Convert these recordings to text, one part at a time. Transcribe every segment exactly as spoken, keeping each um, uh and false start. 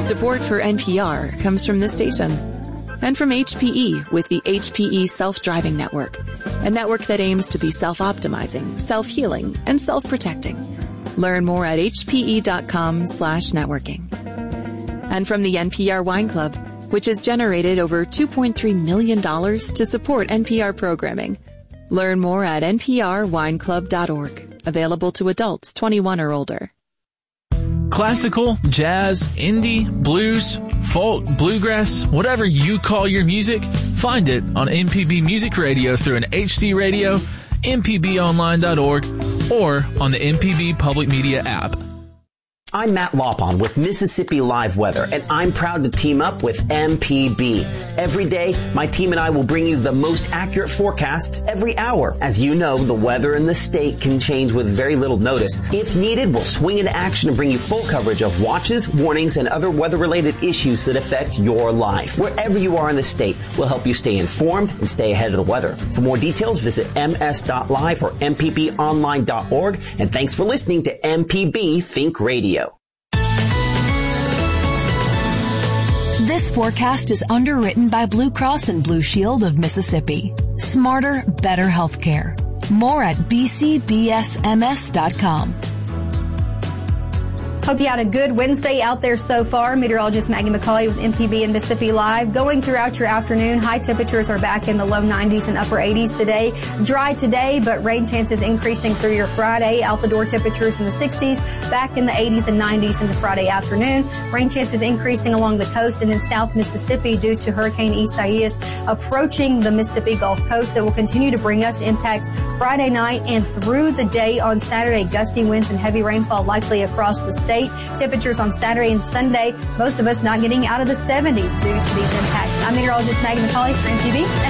Support for N P R comes from this station and from H P E with the H P E Self-Driving Network, a network that aims to be self-optimizing, self-healing, and self-protecting. Learn more at hpe.com slash networking. And from the N P R Wine Club, which has generated over two point three million dollars to support N P R programming. Learn more at n p r wine club dot org. Available to adults twenty-one or older. Classical, jazz, indie, blues, folk, bluegrass, whatever you call your music, find it on M P B Music Radio through an H D radio, m p b online dot org, or on the M P B Public Media app. I'm Matt Lopon with Mississippi Live Weather, and I'm proud to team up with M P B. Every day, my team and I will bring you the most accurate forecasts every hour. As you know, the weather in the state can change with very little notice. If needed, we'll swing into action and bring you full coverage of watches, warnings, and other weather-related issues that affect your life. Wherever you are in the state, we'll help you stay informed and stay ahead of the weather. For more details, visit m s dot live or m p b online dot org. And thanks for listening to M P B Think Radio. This forecast is underwritten by Blue Cross and Blue Shield of Mississippi. Smarter, better healthcare. More at b c b s m s dot com. Hope you had a good Wednesday out there so far. Meteorologist Maggie McCauley with M P B and Mississippi Live. Going throughout your afternoon, high temperatures are back in the low nineties and upper eighties today. Dry today, but rain chances increasing through your Friday. Out the door temperatures in the sixties, back in the eighties and nineties into Friday afternoon. Rain chances increasing along the coast and in South Mississippi due to Hurricane Isaias approaching the Mississippi Gulf Coast that will continue to bring us impacts Friday night and through the day on Saturday. Gusty winds and heavy rainfall likely across the state. Temperatures on Saturday and Sunday, most of us not getting out of the seventies due to these impacts. I'm meteorologist Maggie McCauley for M P B and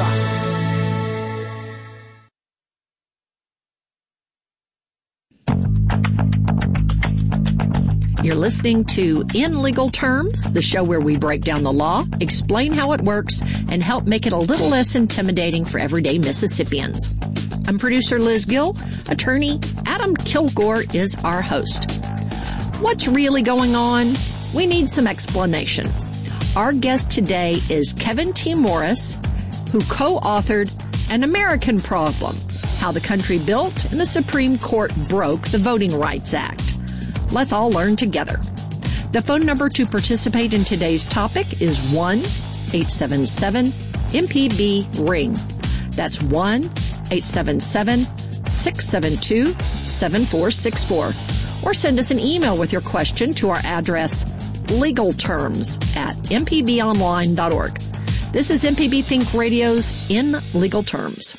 Mississippi Law. You're listening to In Legal Terms, the show where we break down the law, explain how it works, and help make it a little less intimidating for everyday Mississippians. I'm producer Liz Gill. Attorney Adam Kilgore is our host. What's really going on? We need some explanation. Our guest today is Kevin T. Morris, who co-authored An American Problem, How the Country Built and the Supreme Court Broke the Voting Rights Act. Let's all learn together. The phone number to participate in today's topic is one eight seven seven M P B ring. That's one eight seven seven six seven two seven four six four. Or send us an email with your question to our address, legalterms at m p b online dot org. This is M P B Think Radio's In Legal Terms.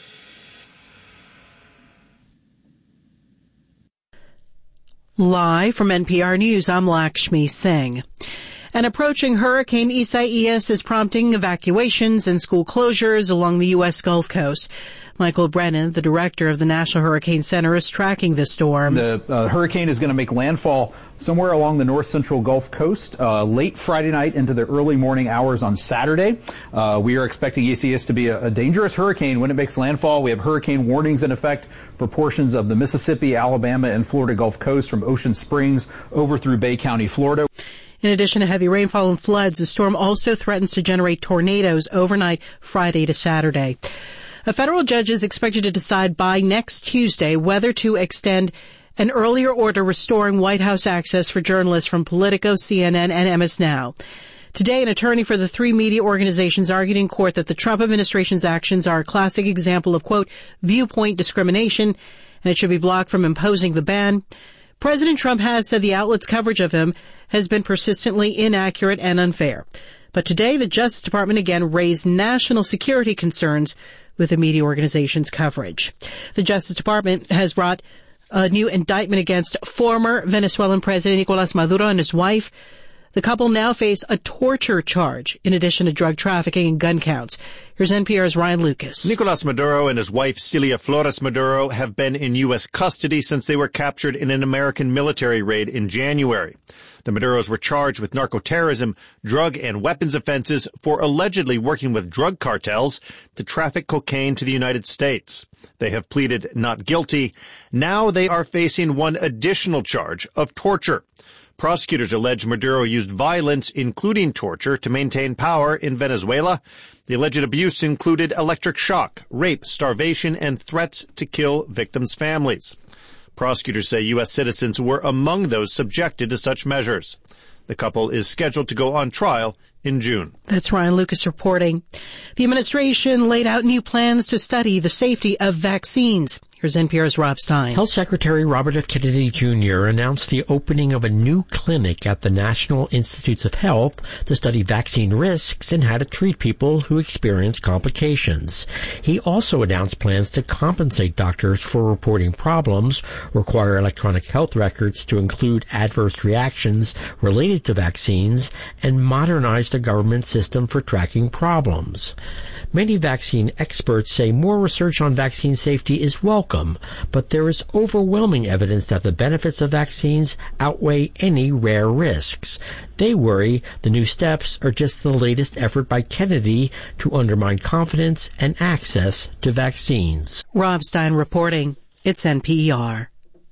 Live from N P R News, I'm Lakshmi Singh. An approaching Hurricane Isaias is prompting evacuations and school closures along the U S Gulf Coast. Michael Brennan, the director of the National Hurricane Center, is tracking the storm. The uh, hurricane is going to make landfall somewhere along the north central Gulf Coast uh, late Friday night into the early morning hours on Saturday. Uh, we are expecting Isaias to be a, a dangerous hurricane when it makes landfall. We have hurricane warnings in effect for portions of the Mississippi, Alabama, and Florida Gulf Coast from Ocean Springs over through Bay County, Florida. In addition to heavy rainfall and floods, the storm also threatens to generate tornadoes overnight Friday to Saturday. A federal judge is expected to decide by next Tuesday whether to extend an earlier order restoring White House access for journalists from Politico, C N N, and M S Now. Today, an attorney for the three media organizations argued in court that the Trump administration's actions are a classic example of, quote, viewpoint discrimination, and it should be blocked from imposing the ban. President Trump has said the outlet's coverage of him has been persistently inaccurate and unfair. But today, the Justice Department again raised national security concerns with the media organization's coverage. The Justice Department has brought a new indictment against former Venezuelan President Nicolás Maduro and his wife. The couple now face a torture charge in addition to drug trafficking and gun counts. Here's N P R's Ryan Lucas. Nicolás Maduro and his wife Celia Flores Maduro have been in U S custody since they were captured in an American military raid in January. The Maduros were charged with narcoterrorism, drug and weapons offenses for allegedly working with drug cartels to traffic cocaine to the United States. They have pleaded not guilty. Now they are facing one additional charge of torture. Prosecutors allege Maduro used violence, including torture, to maintain power in Venezuela. The alleged abuse included electric shock, rape, starvation, and threats to kill victims' families. Prosecutors say U S citizens were among those subjected to such measures. The couple is scheduled to go on trial in June. That's Ryan Lucas reporting. The administration laid out new plans to study the safety of vaccines. Here's N P R's Rob Stein. Health Secretary Robert F. Kennedy Junior announced the opening of a new clinic at the National Institutes of Health to study vaccine risks and how to treat people who experience complications. He also announced plans to compensate doctors for reporting problems, require electronic health records to include adverse reactions related to vaccines, and modernize the government system for tracking problems. Many vaccine experts say more research on vaccine safety is welcome, but there is overwhelming evidence that the benefits of vaccines outweigh any rare risks. They worry the new steps are just the latest effort by Kennedy to undermine confidence and access to vaccines. Rob Stein reporting. It's N P R.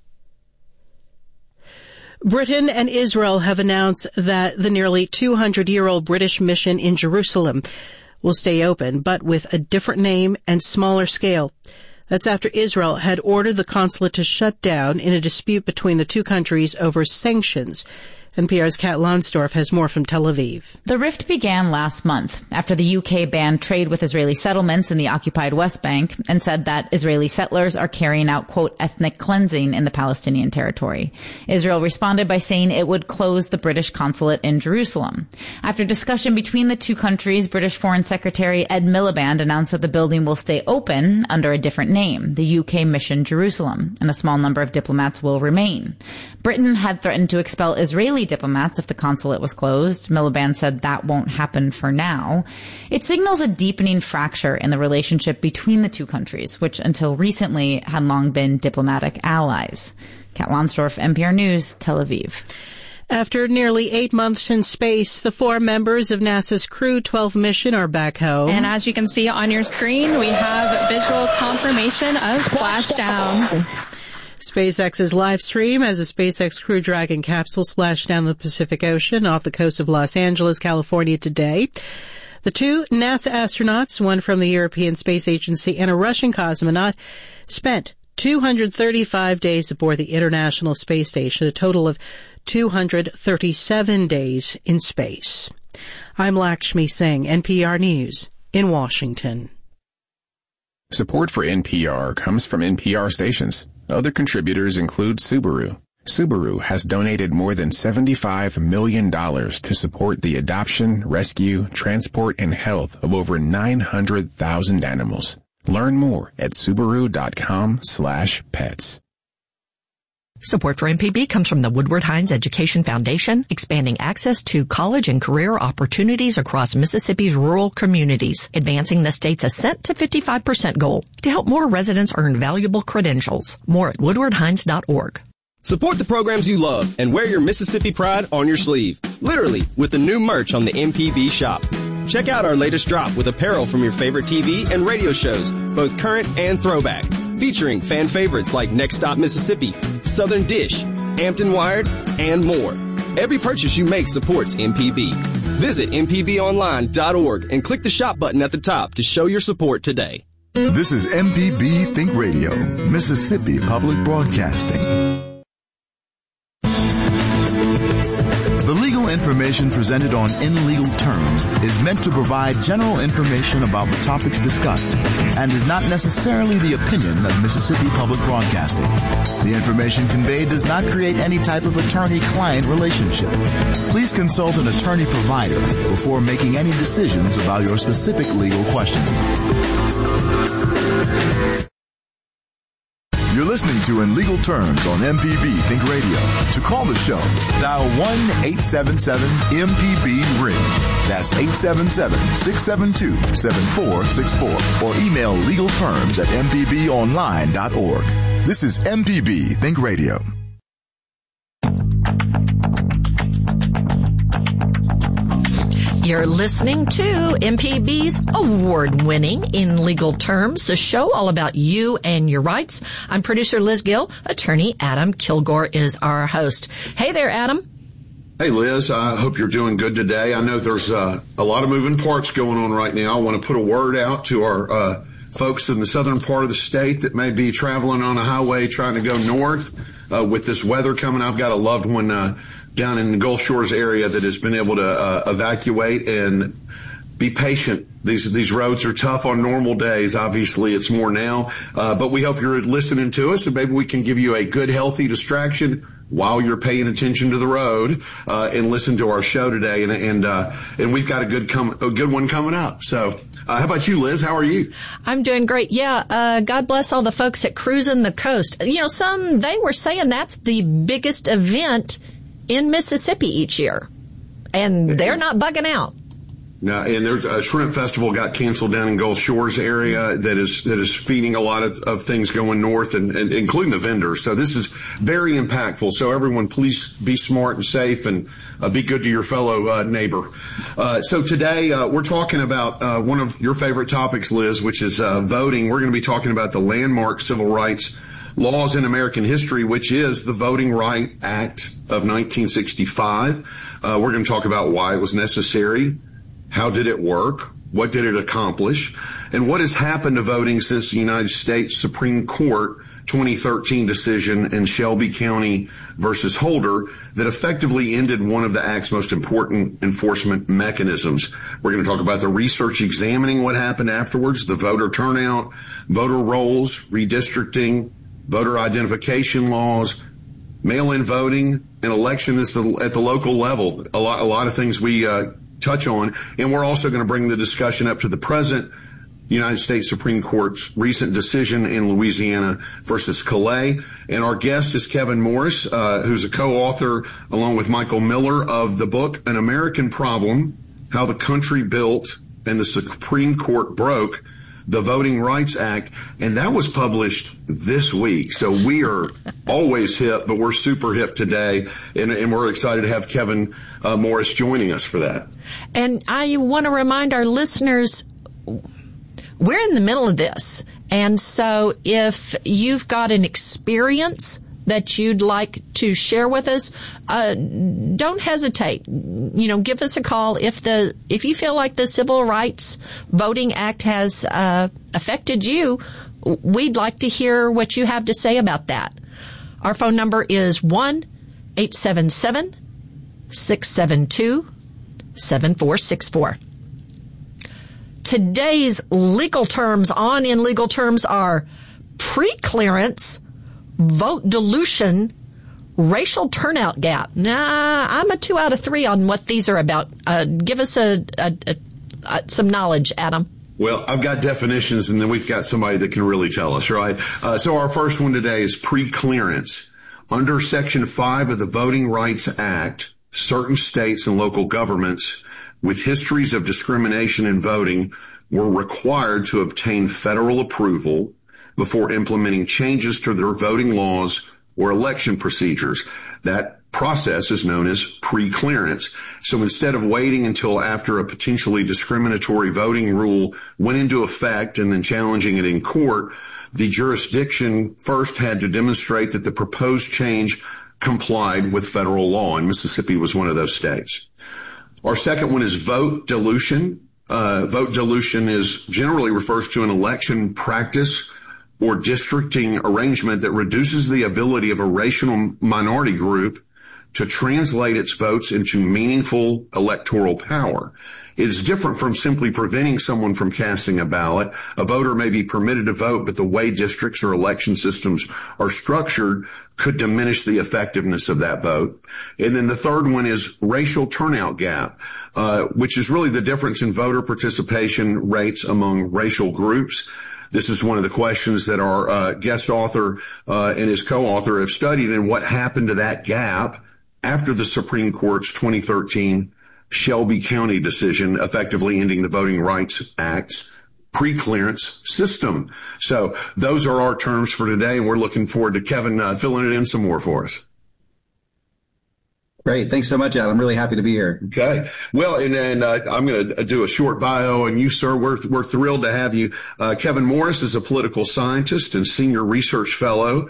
Britain and Israel have announced that the nearly two hundred year old British mission in Jerusalem will stay open, but with a different name and smaller scale. That's after Israel had ordered the consulate to shut down in a dispute between the two countries over sanctions. N P R's Kat Lonsdorf has more from Tel Aviv. The rift began last month after the U K banned trade with Israeli settlements in the occupied West Bank and said that Israeli settlers are carrying out, quote, ethnic cleansing in the Palestinian territory. Israel responded by saying it would close the British consulate in Jerusalem. After discussion between the two countries, British Foreign Secretary Ed Miliband announced that the building will stay open under a different name, the U K Mission Jerusalem, and a small number of diplomats will remain. Britain had threatened to expel Israeli diplomats if the consulate was closed. Miliband said that won't happen for now. It signals a deepening fracture in the relationship between the two countries, which until recently had long been diplomatic allies. Kat Lonsdorf, N P R News, Tel Aviv. After nearly eight months in space, the four members of NASA's Crew twelve mission are back home. And as you can see on your screen, we have visual confirmation of splashdown. SpaceX's live stream as a SpaceX Crew Dragon capsule splashed down the Pacific Ocean off the coast of Los Angeles, California today. The two NASA astronauts, one from the European Space Agency and a Russian cosmonaut, spent two hundred thirty-five days aboard the International Space Station, a total of two hundred thirty-seven days in space. I'm Lakshmi Singh, N P R News in Washington. Support for N P R comes from N P R stations. Other contributors include Subaru. Subaru has donated more than seventy-five million dollars to support the adoption, rescue, transport, and health of over nine hundred thousand animals. Learn more at Subaru.com slash pets. Support for M P B comes from the Woodward Hines Education Foundation, expanding access to college and career opportunities across Mississippi's rural communities, advancing the state's ascent to fifty-five percent goal to help more residents earn valuable credentials. More at woodward hines dot org. Support the programs you love and wear your Mississippi pride on your sleeve, literally, with the new merch on the M P B shop. Check out our latest drop with apparel from your favorite T V and radio shows, both current and throwback, featuring fan favorites like Next Stop Mississippi, Southern Dish, Hampton Wired, and more. Every purchase you make supports M P B. Visit M P B online dot org and click the shop button at the top to show your support today. This is M P B Think Radio, Mississippi Public Broadcasting. The legal information presented on In Legal Terms is meant to provide general information about the topics discussed and is not necessarily the opinion of Mississippi Public Broadcasting. The information conveyed does not create any type of attorney-client relationship. Please consult an attorney provider before making any decisions about your specific legal questions. You're listening to In Legal Terms on M P B Think Radio. To call the show, dial one eight seven seven M P B ring. That's eight seven seven, six seven two, seven four six four. Or email legalterms at m p b online dot org. This is M P B Think Radio. You're listening to M P B's award-winning In Legal Terms, the show all about you and your rights. I'm producer Liz Gill. Attorney Adam Kilgore is our host. Hey there, Adam. Hey, Liz, I hope you're doing good today. I know there's uh, a lot of moving parts going on right now. I want to put a word out to our uh, folks in the southern part of the state that may be traveling on a highway trying to go north uh, with this weather coming. I've got a loved one uh, down in the Gulf Shores area that has been able to uh, evacuate, and be patient. These these roads are tough on normal days. Obviously, it's more now. Uh, but we hope you're listening to us, and maybe we can give you a good, healthy distraction while you're paying attention to the road, uh, and listen to our show today. And and uh, and we've got a good com- a good one coming up. So, uh, how about you, Liz? How are you? I'm doing great. Yeah. Uh, God bless all the folks at Cruising the Coast. You know, some they were saying that's the biggest event in Mississippi each year, and they're not bugging out. Now, and there's a shrimp festival got canceled down in Gulf Shores area that is that is feeding a lot of, of things going north, and, and including the vendors. So this is very impactful. So everyone, please be smart and safe, and uh, be good to your fellow uh, neighbor. Uh, so today uh, we're talking about uh, one of your favorite topics, Liz, which is uh, voting. We're going to be talking about the landmark civil rights laws in American history, which is the Voting Rights Act of nineteen sixty-five. Uh, we're going to talk about why it was necessary. How did it work? What did it accomplish? And what has happened to voting since the United States Supreme Court twenty thirteen decision in Shelby County versus Holder that effectively ended one of the Act's most important enforcement mechanisms. We're going to talk about the research examining what happened afterwards, the voter turnout, voter rolls, redistricting, voter identification laws, mail-in voting, and election at the local level. A lot, a lot of things we uh, touch on, and we're also going to bring the discussion up to the present United States Supreme Court's recent decision in Louisiana versus Calais. And our guest is Kevin Morris, uh, who's a co-author along with Michael Miller of the book An American Problem: How the Country Built and the Supreme Court Broke the Voting Rights Act. And that was published this week. So we are always hip, but we're super hip today. And, and we're excited to have Kevin uh, Morris joining us for that. And I want to remind our listeners, we're in the middle of this. And so if you've got an experience that you'd like to share with us, uh, don't hesitate. You know, give us a call. If the, if you feel like the Civil Rights Voting Act has, uh, affected you, we'd like to hear what you have to say about that. Our phone number is one eight seven seven, six seven two, seven four six four. Today's legal terms on In Legal Terms are pre-clearance, vote dilution, racial turnout gap. Nah, I'm a two out of three on what these are about. Uh, give us a, a, a, a some knowledge, Adam. Well, I've got definitions, and then we've got somebody that can really tell us, right? Uh, so our first one today is pre-clearance. Under Section five of the Voting Rights Act, certain states and local governments with histories of discrimination in voting were required to obtain federal approval before implementing changes to their voting laws or election procedures. That process is known as pre-clearance. So instead of waiting until after a potentially discriminatory voting rule went into effect and then challenging it in court, the jurisdiction first had to demonstrate that the proposed change complied with federal law, and Mississippi was one of those states. Our second one is vote dilution. Uh, vote dilution is generally refers to an election practice or districting arrangement that reduces the ability of a racial minority group to translate its votes into meaningful electoral power. It is different from simply preventing someone from casting a ballot. A voter may be permitted to vote, but the way districts or election systems are structured could diminish the effectiveness of that vote. And then the third one is racial turnout gap, uh, which is really the difference in voter participation rates among racial groups. This is one of the questions that our uh, guest author uh, and his co-author have studied, and what happened to that gap after the Supreme Court's twenty thirteen Shelby County decision, effectively ending the Voting Rights Act's pre-clearance system. So those are our terms for today, and we're looking forward to Kevin uh, filling it in some more for us. Great. Thanks so much, Adam. I'm really happy to be here. Okay. Well, and then uh, I'm going to do a short bio on you, sir. We're, we're thrilled to have you. Uh, Kevin Morris is a political scientist and senior research fellow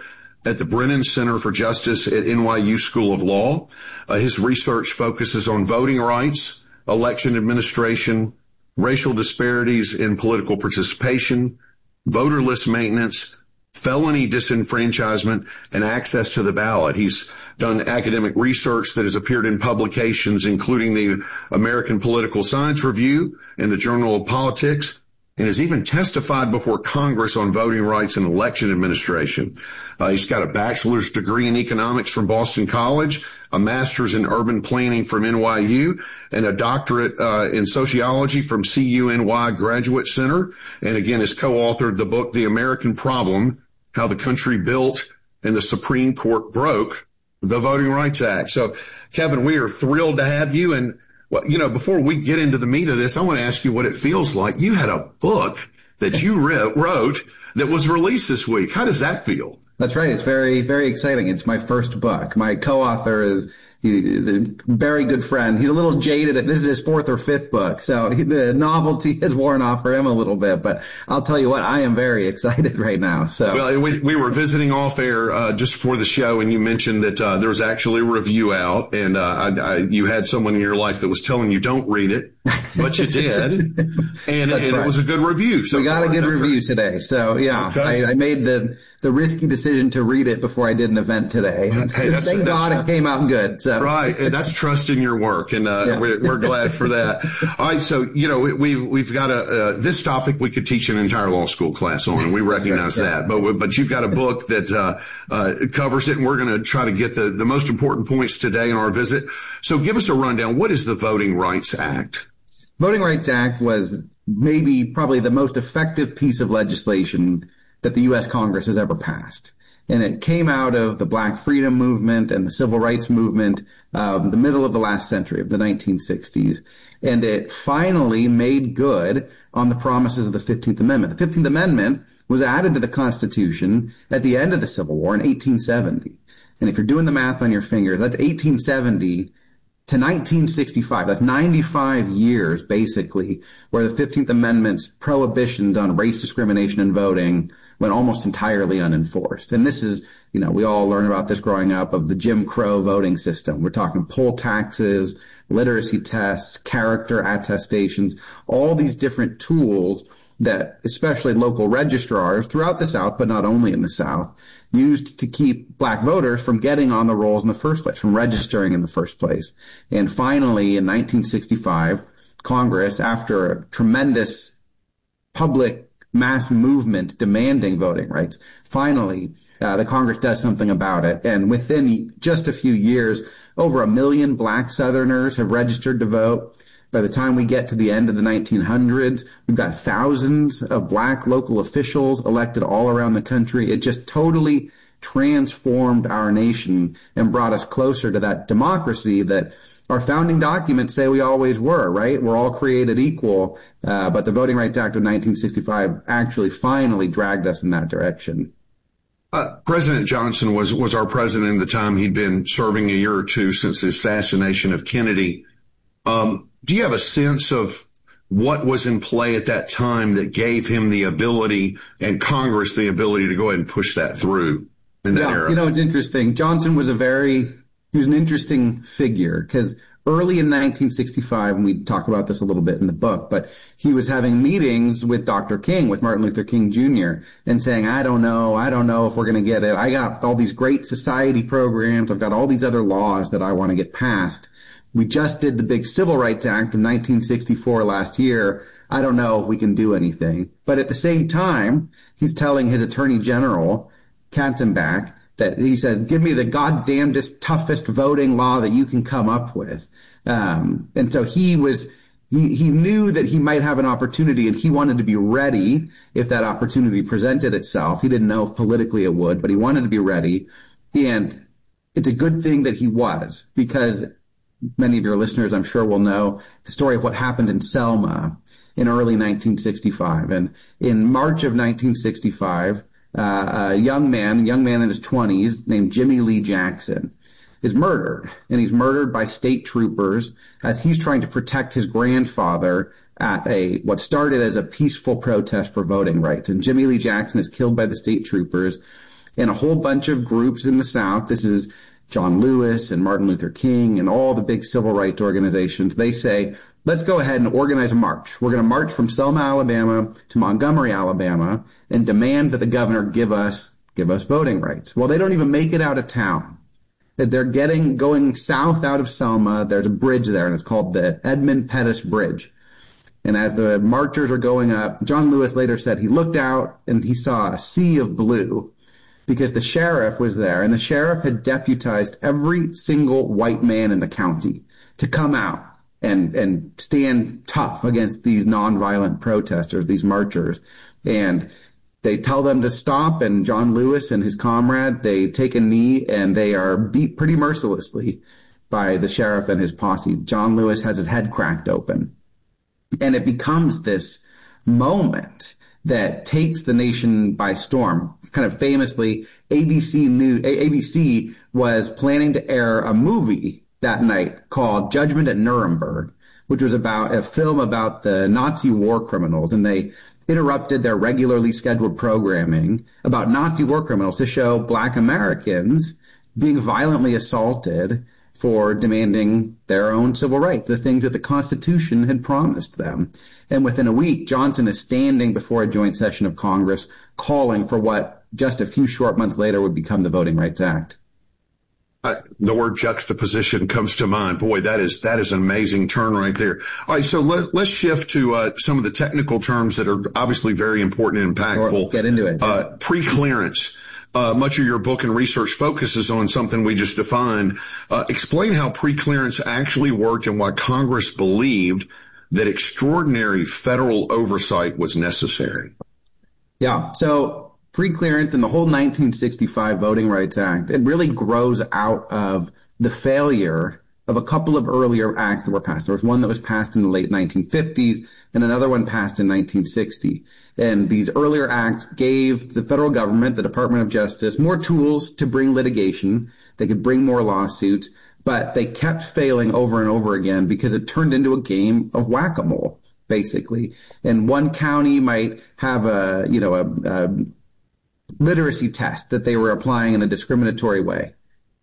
at the Brennan Center for Justice at N Y U School of Law. Uh, his research focuses on voting rights, election administration, racial disparities in political participation, voter list maintenance, felony disenfranchisement, and access to the ballot. He's done academic research that has appeared in publications including the American Political Science Review and the Journal of Politics, and has even testified before Congress on voting rights and election administration. Uh, he's got a bachelor's degree in economics from Boston College, a master's in urban planning from N Y U, and a doctorate uh, in sociology from C U N Y Graduate Center. And again, has co-authored the book, The American Problem, How the Country Built and the Supreme Court Broke the Voting Rights Act. So, Kevin, we are thrilled to have you. And well, you know, before we get into the meat of this, I want to ask you what it feels like. You had a book that you re- wrote that was released this week. How does that feel? That's right. It's very, very exciting. It's my first book. My co-author is he's a very good friend. He's a little jaded. This is his fourth or fifth book, so he, the novelty has worn off for him a little bit. But I'll tell you what, I am very excited right now. So, well, we, we were visiting off air uh, just before the show, and you mentioned that uh, there was actually a review out, and uh, I, I, you had someone in your life that was telling you don't read it, but you did, and, and right. It was a good review. So we got a good review right? today. So yeah, okay. I, I made the the risky decision to read it before I did an event today. Hey, that's, Thank that's, God it came out good. So. Right, and that's trust in your work, and uh, yeah. we're, we're glad for that. All right, so you know we, we've we've got a uh, this topic we could teach an entire law school class on, and we recognize yeah. that. But but you've got a book that uh, uh, covers it, and we're going to try to get the the most important points today in our visit. So give us a rundown. What is the Voting Rights Act? Voting Rights Act was maybe probably the most effective piece of legislation that the U S Congress has ever passed. And it came out of the Black Freedom Movement and the Civil Rights Movement, um, the middle of the last century, of the nineteen sixties. And it finally made good on the promises of the fifteenth Amendment. The fifteenth Amendment was added to the Constitution at the end of the Civil War in eighteen seventy. And if you're doing the math on your finger, that's eighteen seventy to nineteen sixty-five. That's ninety-five years, basically, where the fifteenth Amendment's prohibitions on race discrimination in voting went almost entirely unenforced. And this is, you know, we all learn about this growing up, of the Jim Crow voting system. We're talking poll taxes, literacy tests, character attestations, all these different tools that especially local registrars throughout the South, but not only in the South, used to keep black voters from getting on the rolls in the first place, from registering in the first place. And finally, in nineteen sixty-five, Congress, after a tremendous public mass movement demanding voting rights, finally, uh, the Congress does something about it. And within just a few years, over a million black Southerners have registered to vote. By the time we get to the end of the nineteen hundreds, we've got thousands of black local officials elected all around the country. It just totally transformed our nation and brought us closer to that democracy that our founding documents say we always were, right? We're all created equal. Uh, but the Voting Rights Act of nineteen sixty-five actually finally dragged us in that direction. Uh, President Johnson was, was our president at the time. He'd been serving a year or two since the assassination of Kennedy. Um, do you have a sense of what was in play at that time that gave him the ability and Congress the ability to go ahead and push that through in that yeah, era? You know, it's interesting. Johnson was a very, he was an interesting figure because early in nineteen sixty-five, and we talk about this a little bit in the book, but he was having meetings with Doctor King, with Martin Luther King Junior, and saying, I don't know, I don't know if we're going to get it. I got all these great society programs. I've got all these other laws that I want to get passed. We just did the big Civil Rights Act of nineteen sixty-four last year. I don't know if we can do anything. But at the same time, he's telling his Attorney General, Katzenbach, that he said, give me the goddamnedest, toughest voting law that you can come up with. Um, and so he was, he, he knew that he might have an opportunity, and he wanted to be ready if that opportunity presented itself. He didn't know if politically it would, but he wanted to be ready. And it's a good thing that he was, because many of your listeners, I'm sure, will know the story of what happened in Selma in early nineteen sixty-five. And in March of nineteen sixty-five, uh, a young man, a young man in his twenties named Jimmy Lee Jackson is murdered. And he's murdered by state troopers as he's trying to protect his grandfather at a, what started as a peaceful protest for voting rights. And Jimmy Lee Jackson is killed by the state troopers. And a whole bunch of groups in the South, this is John Lewis and Martin Luther King and all the big civil rights organizations, they say, let's go ahead and organize a march. We're going to march from Selma, Alabama to Montgomery, Alabama, and demand that the governor give us give us voting rights. Well, they don't even make it out of town. That they're getting going south out of Selma. There's a bridge there, and it's called the Edmund Pettus Bridge. And as the marchers are going up, John Lewis later said he looked out and he saw a sea of blue because the sheriff was there, and the sheriff had deputized every single white man in the county to come out and and stand tough against these nonviolent protesters, these marchers. And they tell them to stop, and John Lewis and his comrade, they take a knee, and they are beat pretty mercilessly by the sheriff and his posse. John Lewis has his head cracked open. And it becomes this moment that takes the nation by storm. Kind of famously, A B C News, A B C was planning to air a movie that night called Judgment at Nuremberg, which was about a film about the Nazi war criminals. And they interrupted their regularly scheduled programming about Nazi war criminals to show black Americans being violently assaulted for demanding their own civil rights, the things that the Constitution had promised them. And within a week, Johnson is standing before a joint session of Congress calling for what just a few short months later would become the Voting Rights Act. Uh, the word juxtaposition comes to mind. Boy, that is that is an amazing turn right there. All right, so let, let's shift to uh, some of the technical terms that are obviously very important and impactful. Sure, let's get into it. Uh, pre-clearance. Uh, much of your book and research focuses on something we just defined. Uh, explain how pre-clearance actually worked and why Congress believed that extraordinary federal oversight was necessary. Yeah, so pre-clearance and the whole nineteen sixty-five Voting Rights Act, it really grows out of the failure of a couple of earlier acts that were passed. There was one that was passed in the late nineteen fifties and another one passed in nineteen sixty. And these earlier acts gave the federal government, the Department of Justice, more tools to bring litigation. They could bring more lawsuits, but they kept failing over and over again because it turned into a game of whack-a-mole, basically. And one county might have a, you know, a, a literacy test that they were applying in a discriminatory way.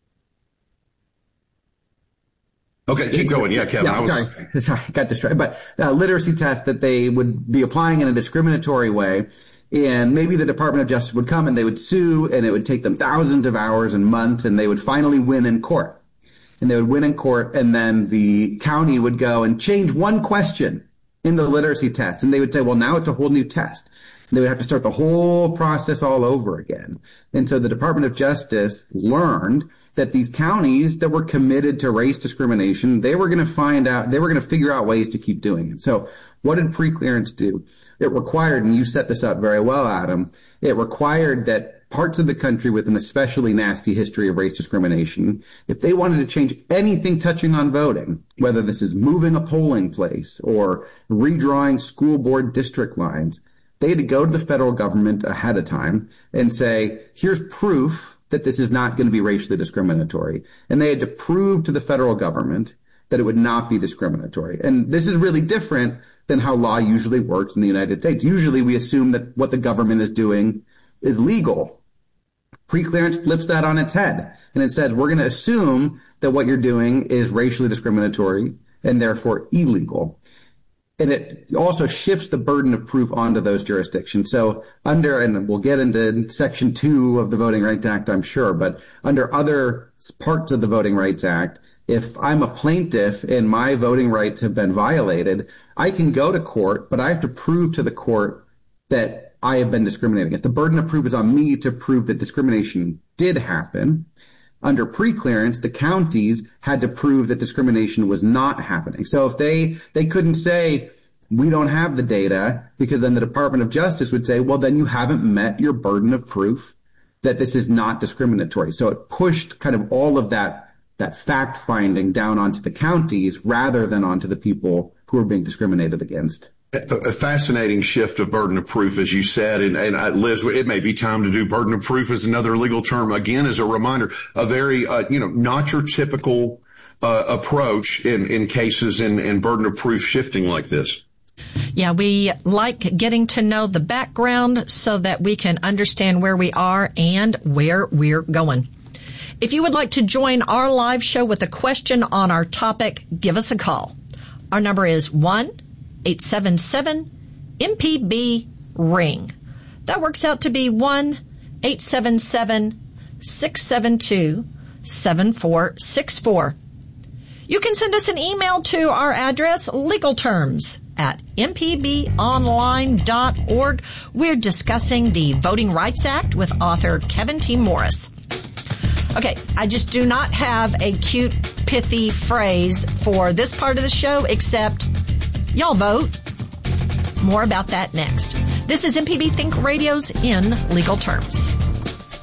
Okay, keep going. Yeah, Kevin. Yeah, I was... sorry, sorry, got distracted. But a literacy test that they would be applying in a discriminatory way, and maybe the Department of Justice would come and they would sue, and it would take them thousands of hours and months, and they would finally win in court. And they would win in court, and then the county would go and change one question in the literacy test, and they would say, well, now it's a whole new test. And they would have to start the whole process all over again. And so the Department of Justice learned that these counties that were committed to race discrimination, they were going to find out, they were going to figure out ways to keep doing it. So what did pre-clearance do? It required, and you set this up very well, Adam, it required that parts of the country with an especially nasty history of race discrimination, if they wanted to change anything touching on voting, whether this is moving a polling place or redrawing school board district lines, they had to go to the federal government ahead of time and say, here's proof that this is not going to be racially discriminatory. And they had to prove to the federal government that it would not be discriminatory. And this is really different than how law usually works in the United States. Usually we assume that what the government is doing is legal. Pre-clearance flips that on its head. And it says, we're going to assume that what you're doing is racially discriminatory and therefore illegal. And it also shifts the burden of proof onto those jurisdictions. So under, and we'll get into Section two of the Voting Rights Act, I'm sure, but under other parts of the Voting Rights Act, if I'm a plaintiff and my voting rights have been violated, I can go to court, but I have to prove to the court that I have been discriminated against. The burden of proof is on me to prove that discrimination did happen. Under pre-clearance, the counties had to prove that discrimination was not happening. So if they, they couldn't say, we don't have the data, because then the Department of Justice would say, well, then you haven't met your burden of proof that this is not discriminatory. So it pushed kind of all of that, that fact finding down onto the counties rather than onto the people who are being discriminated against. A fascinating shift of burden of proof, as you said, and, and uh, Liz, it may be time to do burden of proof as another legal term. Again, as a reminder, a very, uh, you know, not your typical uh, approach in, in cases in, in burden of proof shifting like this. Yeah, we like getting to know the background so that we can understand where we are and where we're going. If you would like to join our live show with a question on our topic, give us a call. Our number is one eight seven seven M P B ring. That works out to be one eight seven seven six seven two seven four six four. You can send us an email to our address, legalterms at m p b online dot org. We're discussing the Voting Rights Act with author Kevin T. Morris. Okay, I just do not have a cute, pithy phrase for this part of the show, except y'all vote. More about that next. This is M P B Think Radio's In Legal Terms.